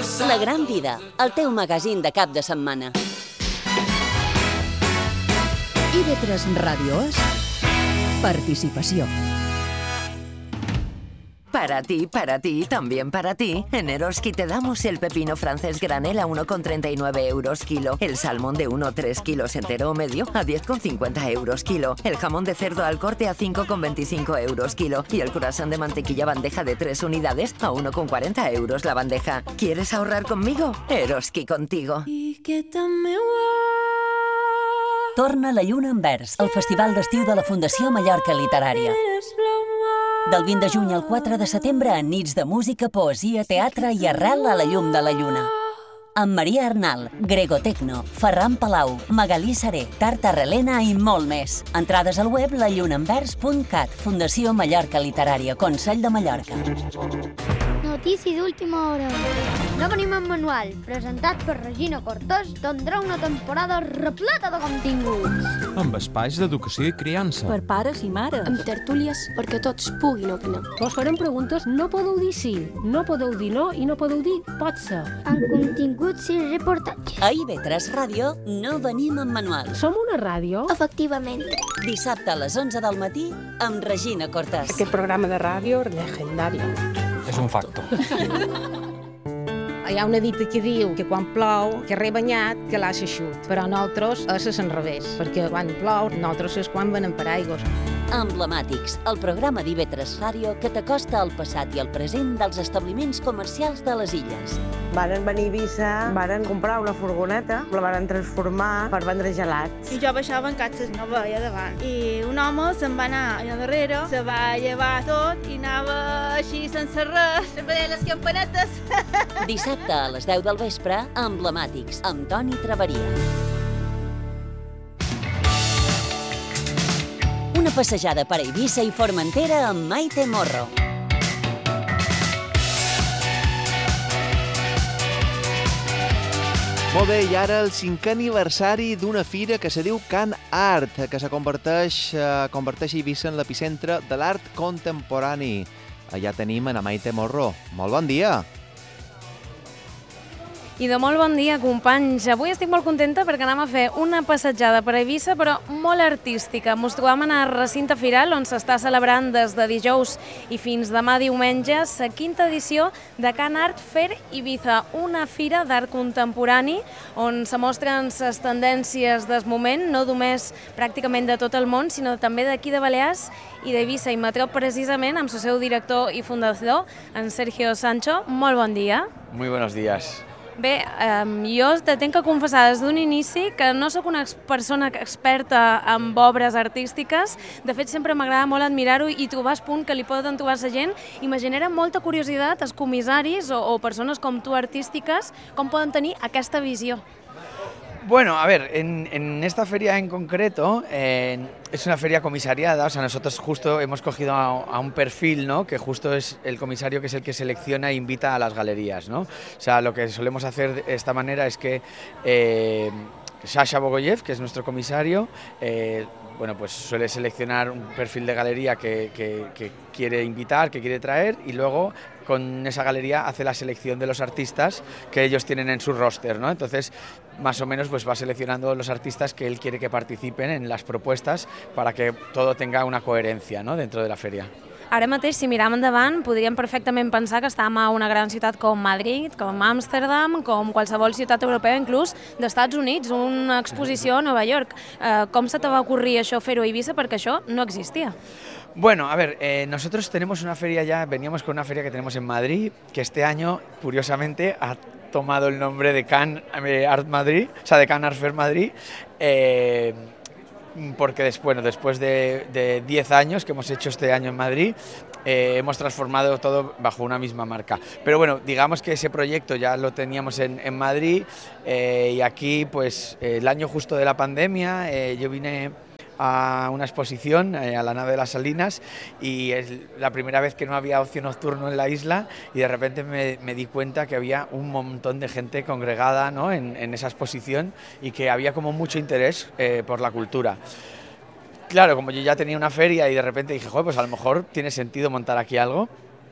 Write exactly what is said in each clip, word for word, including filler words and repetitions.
La Gran Vida, el teu magazín de cap de setmana. I V tres Ràdio és participació. Para ti, para ti, también para ti. En Eroski te damos el pepino francés granel a uno con treinta y nueve euros kilo, el salmón de uno coma tres kilos entero o medio a diez con cincuenta euros kilo, el jamón de cerdo al corte a cinco con veinticinco euros kilo y el croissant de mantequilla bandeja de tres unidades a uno con cuarenta euros la bandeja. ¿Quieres ahorrar conmigo? Eroski contigo. Torna la lluna en vers, el festival d'estiu de la Fundació Mallorca Literària. Del vint de juny al quatre de setembre, en nits de música, poesia, teatre i arrel a la llum de la lluna. Amb Maria Arnal, Grego Tecno, Ferran Palau, Magalí Seré, Tarta Relena i molt més. Entrades al web la lluna en vers punt cat, Fundació Mallorca Literària, Consell de Mallorca. Notícia d'última hora. No venim en manual, presentat per Regina Cortés, tindrà una temporada repleta de continguts. Amb espais d'educació i criança. Per pares i mares. Amb tertúlies perquè tots puguin opinar. Vos farem preguntes, no podeu dir sí, no podeu dir no i no podeu dir pot ser. Amb continguts i reportatges. A I V tres Ràdio no venim en manual. Som una ràdio? Efectivament. Dissabte a les onze del matí amb Regina Cortés. Aquest programa de ràdio legendari. És un facto. Hi ha una dita que diu que quan plou, que rebanyat, que l'ha eixut. Però nosaltres és al revés, perquè quan plou, nosaltres és quan venen paraigües. Emblemàtics, el programa d'I V tres Ràdio que t'acosta al passat i al present dels establiments comercials de les illes. Varen venir a Eivissa, varen comprar una furgoneta, la varen transformar per vendre gelats. I jo baixava en catxes, no veia davant. I un home se'n va anar allà darrere, se va llevar tot i anava així sense res, sempre deia les campanetes. Dissabte a les deu del vespre, Emblemàtics, amb Toni Traveria. Una passejada per Eivissa i Formentera amb Maite Morro. Molt bé, i ara el cinquè aniversari d'una fira que se diu Can Art, que se converteix, eh, converteix Eivissa en l'epicentre de l'art contemporani. Allà tenim a Maite Morro. Molt bon dia! I de molt bon dia, companys. Avui estic molt contenta perquè anem a fer una passejada per Eivissa, però molt artística. Ens trobam en el recinte firal, on s'està celebrant des de dijous i fins demà diumenge la quinta edició de Can Art Fair Ibiza, una fira d'art contemporani on se mostren les tendències del moment, no només pràcticament de tot el món, sinó també d'aquí de Balears i d'Eivissa. I m'atreu precisament amb el seu director i fundador, en Sergio Sancho. Molt bon dia. Muy buenos días. Bé, eh, jo te tenc que confessar des d'un inici que no sóc una persona experta en obres artístiques. De fet, sempre m'agrada molt admirar-ho i trobar el punt que li poden trobar la gent, i me genera molta curiositat els comissaris o, o persones com tu artístiques, com poden tenir aquesta visió. Bueno, a ver, en, en esta feria en concreto eh, es una feria comisariada, o sea, nosotros justo hemos cogido a, a un perfil, ¿no?, que justo es el comisario que es el que selecciona e invita a las galerías, ¿no? O sea, lo que solemos hacer de esta manera es que eh, Sasha Bogoyev, que es nuestro comisario, eh, bueno, pues suele seleccionar un perfil de galería que, que, que quiere invitar, que quiere traer, y luego con esa galería hace la selección de los artistas que ellos tienen en su roster, ¿no? Entonces, más o menos, pues va seleccionando los artistas que él quiere que participen en las propuestas para que todo tenga una coherencia, ¿no?, dentro de la feria. Ara mateix, si mirem endavant, podríem perfectament pensar que estem a una gran ciutat com Madrid, com Amsterdam, com qualsevol ciutat europea, inclús d'Estats Units, una exposició a Nova York. Eh, com se te va ocorrir això, fer-ho a Eivissa, perquè això no existia? Bueno, a ver, eh, nosotros tenemos una feria ya, veníamos con una feria que tenemos en Madrid, que este año, curiosamente, ha tomado el nombre de Can Art Madrid, o sea, de Can Art Fair Madrid, eh, porque después, bueno, después de, de diez años que hemos hecho este año en Madrid, eh, hemos transformado todo bajo una misma marca. Pero bueno, digamos que ese proyecto ya lo teníamos en, en Madrid, eh, y aquí, pues, eh, el año justo de la pandemia, eh, yo vine a una exposición eh, a la nave de las Salinas, y es la primera vez que no había ocio nocturno en la isla, y de repente me, me di cuenta que había un montón de gente congregada, ¿no?, en, en esa exposición, y que había como mucho interés eh, por la cultura. Claro, como yo ya tenía una feria y de repente dije, joder, pues a lo mejor tiene sentido montar aquí algo.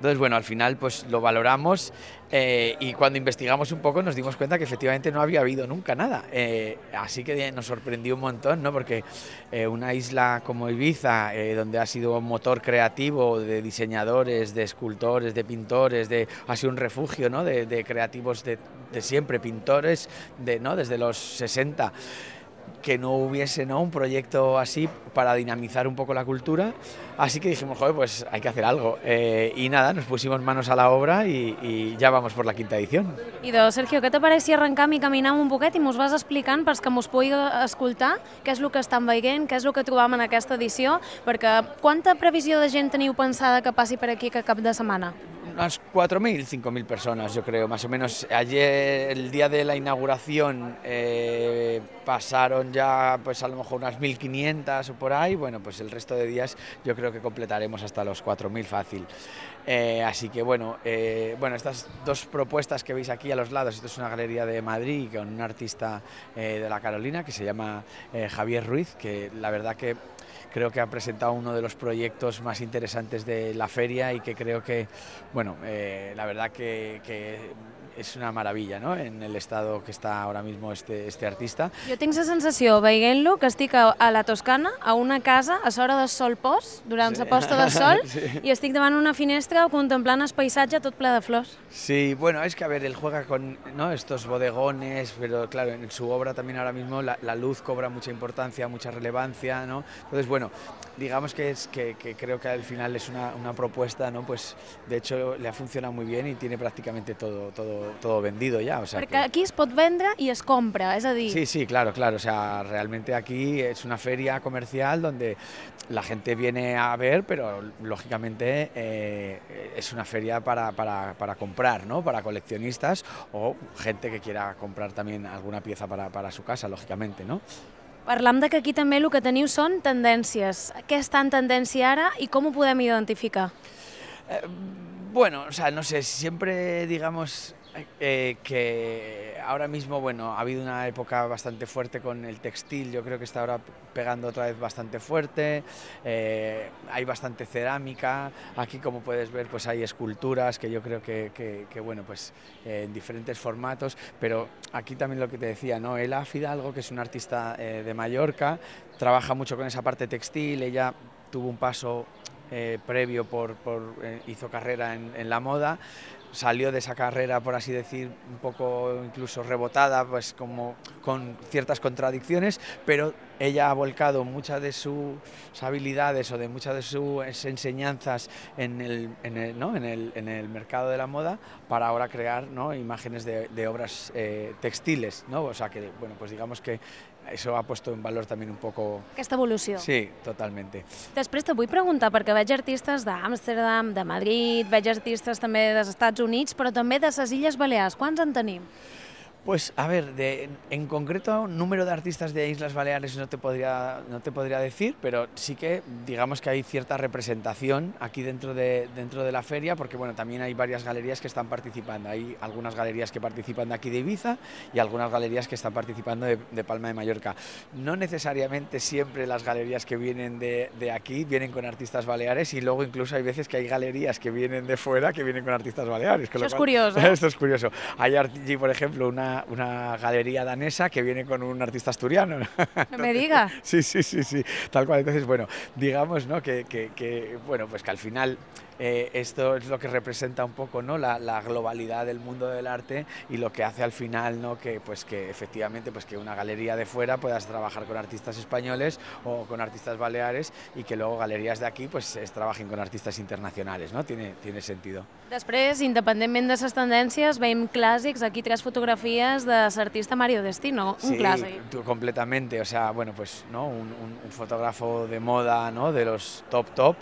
Entonces, bueno, al final pues lo valoramos eh, y cuando investigamos un poco nos dimos cuenta que efectivamente no había habido nunca nada. Eh, así que nos sorprendió un montón, ¿no? Porque eh, una isla como Ibiza, eh, donde ha sido un motor creativo de diseñadores, de escultores, de pintores, de, ha sido un refugio, ¿no? de, de creativos de, de siempre, pintores de, ¿no? desde los sesenta, que no hubiese, ¿no? un proyecto así para dinamizar un poco la cultura, así que dijimos, joder, pues hay que hacer algo, eh, i nada, nos pusimos manos a la obra i, i ja vamos por la quinta edición. Idò, Sergio, què te pareix si arrencam i caminem un poquet i mos vas explicant pels que mos pugui escoltar què és el que estan veient, què és el que trobam en aquesta edició, perquè quanta previsió de gent teniu pensada que passi per aquí aquest cap de setmana? Unas cuatro mil, cinco mil personas, yo creo, más o menos. Ayer, el día de la inauguración, eh, pasaron ya pues a lo mejor unas mil quinientas o por ahí. Bueno, pues el resto de días yo creo que completaremos hasta los cuatro mil fácil. Eh, así que bueno, eh, bueno, estas dos propuestas que veis aquí a los lados, esto es una galería de Madrid con un artista eh, de la Carolina que se llama eh, Javier Ruiz, que la verdad que creo que ha presentado uno de los proyectos más interesantes de la feria y que creo que, bueno, eh, la verdad que, que és una meravella, no?, en el estado que està ara mismo este, este artista. Jo tinc la sensació, veient-lo, que estic a, a la Toscana, a una casa, a l'hora del sol pos, durant sí. la posta del sol, sí. i estic davant una finestra contemplant el paisatge tot ple de flors. Sí, bueno, es que a ver, él juega con, ¿no?, estos bodegones, pero claro, en su obra también ahora mismo la, la luz cobra mucha importancia, mucha relevancia, ¿no? Entonces, bueno, digamos que, es, que, que creo que al final es una, una propuesta, ¿no?, pues de hecho le ha funcionado muy bien y tiene prácticamente todo, todo todo vendido ya, o sea Perquè que... aquí es pot vendre i es compra, és a dir... Sí, sí, claro, claro, o sea, realmente aquí es una feria comercial donde la gente viene a ver, pero lógicamente eh, es una feria para, para, para comprar, ¿no?, para coleccionistas o gente que quiera comprar también alguna pieza para, para su casa, lógicamente, ¿no? Parlam de que aquí també el que teniu són tendències. Què està en tendència ara i com ho podem identificar? Eh, bueno, o sea, no sé, siempre digamos... Eh, que ahora mismo, bueno, ha habido una época bastante fuerte con el textil, yo creo que está ahora pegando otra vez bastante fuerte, eh, hay bastante cerámica, aquí como puedes ver pues hay esculturas que yo creo que, que, que bueno, pues eh, en diferentes formatos, pero aquí también lo que te decía, ¿no?, Ela Fidalgo, que es una artista eh, de Mallorca, trabaja mucho con esa parte textil, ella tuvo un paso eh, previo, por, por eh, hizo carrera en, en la moda, salió de esa carrera, por así decir, un poco incluso rebotada, pues como con ciertas contradicciones, pero ella ha volcado muchas de sus habilidades o de muchas de sus enseñanzas en el, en el, ¿no?, en el, en el mercado de la moda para ahora crear, ¿no?, imágenes de, de obras eh, textiles, ¿no? O sea que, bueno, pues digamos que eso ha puesto en valor també un poco... Aquesta evolució. Sí, totalmente. Després te vull preguntar, perquè veig artistes d'Amsterdam, de Madrid, veig artistes també dels Estats Units, però també de les Illes Balears. Quants en tenim? Pues, a ver, de, en concreto, número de artistas de Islas Baleares no te podría, no te podría decir, pero sí que, digamos que hay cierta representación aquí dentro de, dentro de la feria, porque, bueno, también hay varias galerías que están participando. Hay algunas galerías que participan de aquí de Ibiza y algunas galerías que están participando de, de Palma de Mallorca. No necesariamente siempre las galerías que vienen de, de aquí vienen con artistas baleares, y luego incluso hay veces que hay galerías que vienen de fuera que vienen con artistas baleares. Eso es curioso. ¿eh? Esto es curioso. Hay allí, por ejemplo, una una galería danesa que viene con un artista asturiano. No me diga. Sí, sí, sí, sí, tal cual. Entonces, bueno, digamos, ¿no?, que, que, que, bueno, pues que al final eh, esto es lo que representa un poco, ¿no?, la, la globalidad del mundo del arte y lo que hace al final, ¿no?, que, pues, que efectivamente pues que una galería de fuera puedas trabajar con artistas españoles o con artistas baleares y que luego galerías de aquí pues es, trabajen con artistas internacionales, ¿no? Tiene, tiene sentido. Després, independentment de les tendències, veiem clàssics, aquí tres fotografies de l'artista Mario Destino, un sí, clásico. Sí, completamente, o sea, bueno, pues, ¿no?, un, un, un fotógrafo de moda, ¿no?, de los top top,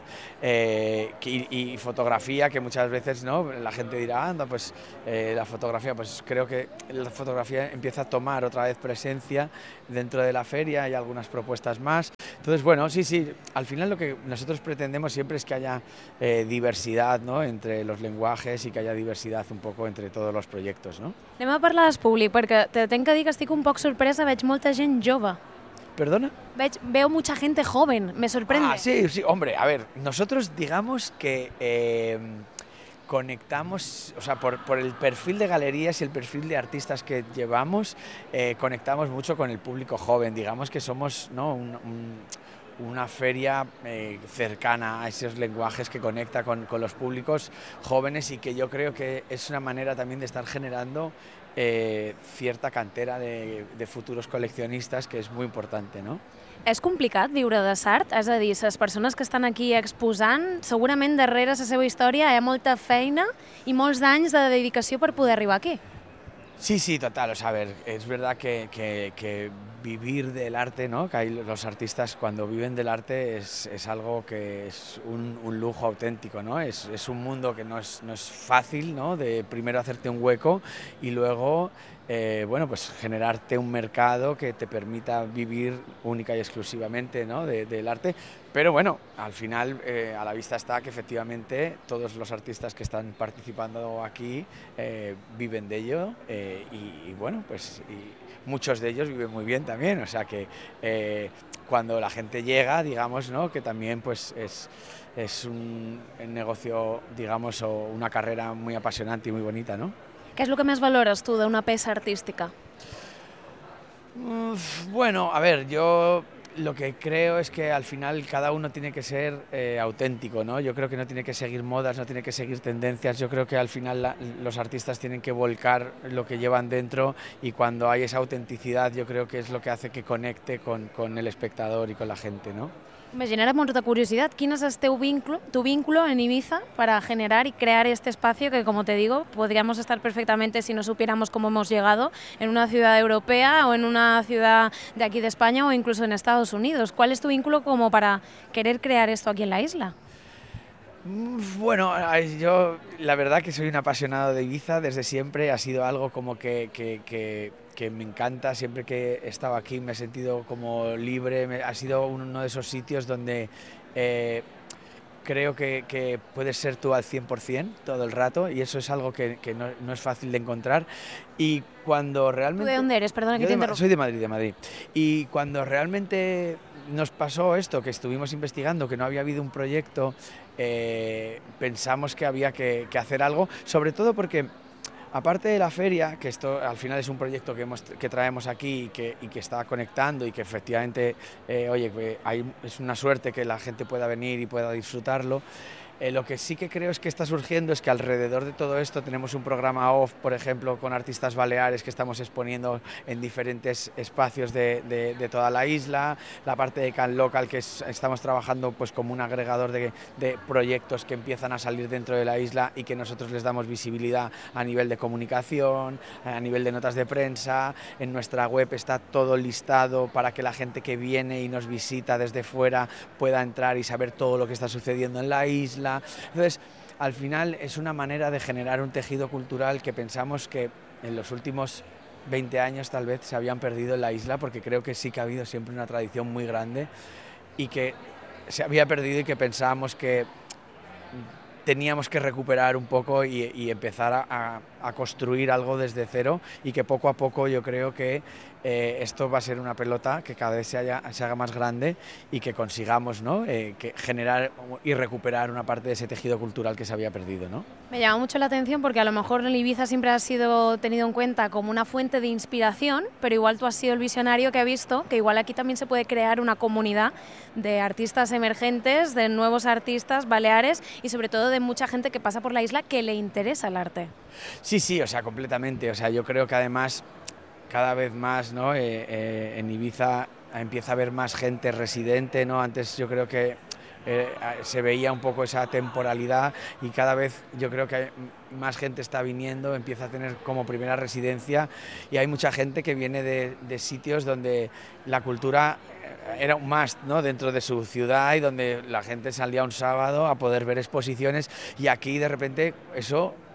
eh, y, y fotografía que muchas veces, ¿no?, la gente dirá, anda, pues eh, la fotografía, pues creo que la fotografía empieza a tomar otra vez presencia dentro de la feria, hay algunas propuestas más. Entonces, bueno, sí, sí, al final lo que nosotros pretendemos siempre es que haya eh, diversidad, ¿no?, entre los lenguajes y que haya diversidad un poco entre todos los proyectos, ¿no? Anem a parlar del públic, perquè te tenc que dir que estic un poc sorpresa, veig molta gent jove. ¿Perdona? Veig, veo mucha gente joven, me sorprende. Ah, sí, sí, hombre, a ver, nosotros digamos que... Eh, conectamos, o sea, por, por el perfil de galerías y el perfil de artistas que llevamos, eh, conectamos mucho con el público joven, digamos que somos, ¿no?, un, un, una feria eh, cercana a esos lenguajes que conecta con, con los públicos jóvenes y que yo creo que es una manera también de estar generando eh, cierta cantera de, de futuros coleccionistas que es muy importante, ¿no? És complicat viure de l'art? És a dir, les persones que estan aquí exposant, segurament darrere la seva història hi ha molta feina i molts anys de dedicació per poder arribar aquí. Sí, sí, total. O sea, a ver, es verdad que, que, que vivir del arte, ¿no? Que hay los artistas cuando viven del arte es, es algo que es un, un lujo auténtico, ¿no? Es, es un mundo que no es, no es fácil, ¿no? De primero hacerte un hueco y luego, eh, bueno, pues generarte un mercado que te permita vivir única y exclusivamente, ¿no?, de, del arte. Pero bueno, al final eh, a la vista está que efectivamente todos los artistas que están participando aquí eh, viven de ello eh, y, y bueno, pues y muchos de ellos viven muy bien también, o sea que eh, cuando la gente llega, digamos, ¿no?, que también pues es, es un negocio, digamos, o una carrera muy apasionante y muy bonita, ¿no? Què és el que més valores tu d'una peça artística? Uf, bueno, a ver, yo lo que creo es que al final cada uno tiene que ser eh, auténtico, ¿no? Yo creo que no tiene que seguir modas, no tiene que seguir tendencias, yo creo que al final la, los artistas tienen que volcar lo que llevan dentro y cuando hay esa autenticidad yo creo que es lo que hace que conecte con, con el espectador y con la gente, ¿no? Me genera molta curiosidad. ¿Quién es tu vínculo, tu vínculo en Ibiza para generar y crear este espacio que, como te digo, podríamos estar perfectamente, si no supiéramos cómo hemos llegado, en una ciudad europea o en una ciudad de aquí de España o incluso en Estados Unidos? ¿Cuál es tu vínculo como para querer crear esto aquí en la isla? Bueno, yo la verdad que soy un apasionado de Ibiza desde siempre, ha sido algo como que, que, que, que me encanta, siempre que he estado aquí me he sentido como libre, me, ha sido uno de esos sitios donde eh, creo que, que puedes ser tú al cien por cien todo el rato y eso es algo que, que no, no es fácil de encontrar y cuando realmente... ¿Tú de dónde eres? Perdona que te interrumpa. Soy de Madrid, de Madrid. Y cuando realmente nos pasó esto, que estuvimos investigando, que no había habido un proyecto, eh, pensamos que había que, que hacer algo, sobre todo porque aparte de la feria, que esto al final es un proyecto que, hemos, que traemos aquí y que, y que está conectando y que efectivamente, eh, oye, hay, es una suerte que la gente pueda venir y pueda disfrutarlo. Eh, lo que sí que creo es que está surgiendo es que alrededor de todo esto tenemos un programa off, por ejemplo, con artistas baleares que estamos exponiendo en diferentes espacios de, de, de toda la isla, la parte de Can Local que es, estamos trabajando pues como un agregador de, de proyectos que empiezan a salir dentro de la isla y que nosotros les damos visibilidad a nivel de comunicación, a nivel de notas de prensa. En nuestra web está todo listado para que la gente que viene y nos visita desde fuera pueda entrar y saber todo lo que está sucediendo en la isla. Entonces, al final es una manera de generar un tejido cultural que pensamos que en los últimos veinte años tal vez se habían perdido en la isla, porque creo que sí que ha habido siempre una tradición muy grande y que se había perdido y que pensábamos que teníamos que recuperar un poco y, y empezar a, a, a construir algo desde cero y que poco a poco yo creo que eh, esto va a ser una pelota que cada vez se, haya, se haga más grande y que consigamos, ¿no?, eh, que generar y recuperar una parte de ese tejido cultural que se había perdido, ¿no? Me llama mucho la atención porque a lo mejor el Ibiza siempre ha sido tenido en cuenta como una fuente de inspiración, pero igual tú has sido el visionario que ha visto que igual aquí también se puede crear una comunidad de artistas emergentes, de nuevos artistas baleares y sobre todo de mucha gente que pasa por la isla que le interesa el arte. Sí, sí, o sea, completamente. O sea, yo creo que además cada vez más, ¿no?, eh, eh, en Ibiza empieza a haber más gente residente, ¿no? Antes yo creo que eh, se veía un poco esa temporalidad y cada vez yo creo que hay más gente está viniendo, empieza a tener como primera residencia y hay mucha gente que viene de, de sitios donde la cultura era un must, ¿no?, dentro de su ciudad y donde la gente salía un sábado a poder ver exposiciones y aquí de repente eso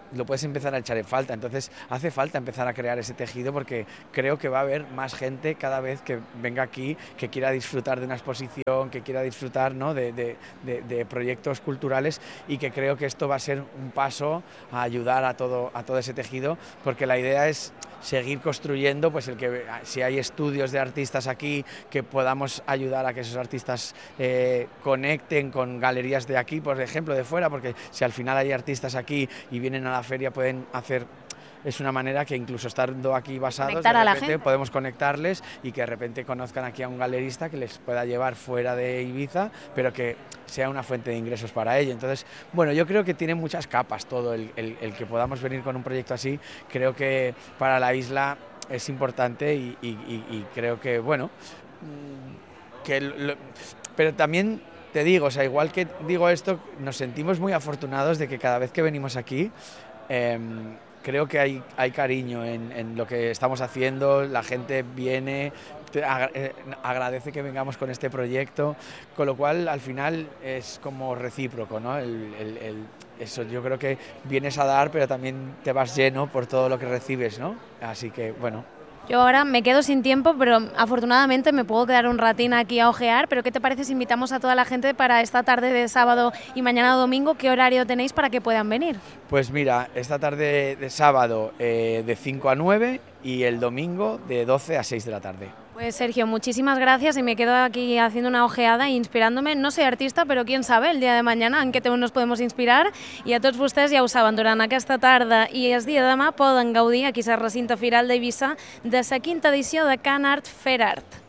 lo puedes empezar a echar en falta. Entonces hace falta empezar a crear ese tejido porque creo que va a haber más gente cada vez que venga aquí que quiera disfrutar de una exposición, que quiera disfrutar, ¿no?, de, de, de, de proyectos culturales, y que creo que esto va a ser un paso a ayudar a todo, a todo ese tejido, porque la idea es seguir construyendo, pues el que si hay estudios de artistas aquí, que podamos ayudar a que esos artistas eh, conecten con galerías de aquí, por ejemplo, de fuera, porque si al final hay artistas aquí y vienen a la feria pueden hacer... Es una manera que incluso estando aquí basados, conectar de a la repente gente. podemos conectarles y que de repente conozcan aquí a un galerista que les pueda llevar fuera de Ibiza, pero que sea una fuente de ingresos para ello. Entonces, bueno, yo creo que tiene muchas capas todo el, el, el que podamos venir con un proyecto así. Creo que para la isla es importante y, y, y, y creo que, bueno, que lo, pero también te digo, o sea, igual que digo esto, nos sentimos muy afortunados de que cada vez que venimos aquí, eh, creo que hay, hay cariño en, en lo que estamos haciendo, la gente viene, te agra eh, agradece que vengamos con este proyecto, con lo cual al final es como recíproco, ¿no? El, el, el, eso yo creo que vienes a dar, pero también te vas lleno por todo lo que recibes, ¿no? Así que, bueno. Yo ahora me quedo sin tiempo, pero afortunadamente me puedo quedar un ratín aquí a ojear, pero ¿qué te parece si invitamos a toda la gente para esta tarde de sábado y mañana domingo? ¿Qué horario tenéis para que puedan venir? Pues mira, esta tarde de sábado eh, de cinco a nueve y el domingo de doce a seis de la tarde. Pues Sergio, muchísimas gracias y me quedo aquí haciendo una ojeada e inspirándome. No soy artista, però quién sabe el dia de mañana en què nos podemos inspirar. I a tots vostès ja ho saben, durant aquesta tarda i el dia de demà poden gaudir aquí a la recinte firal d'Eivissa de la quinta edició de Can Art Fair Art.